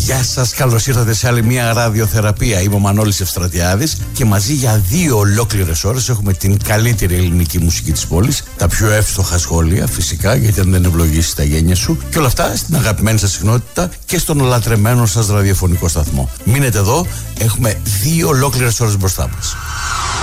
Γεια σας, καλώς ήρθατε σε άλλη μια ραδιοθεραπεία. Είμαι ο Μανώλης Ευστρατιάδης και μαζί για 2 ολόκληρες ώρες έχουμε την καλύτερη ελληνική μουσική της πόλης, τα πιο εύστοχα σχόλια φυσικά, γιατί αν δεν ευλογήσει τα γένια σου, και όλα αυτά στην αγαπημένη σας συχνότητα και στον λατρεμένο σας ραδιοφωνικό σταθμό. Μείνετε εδώ, έχουμε 2 ολόκληρες ώρες μπροστά μας.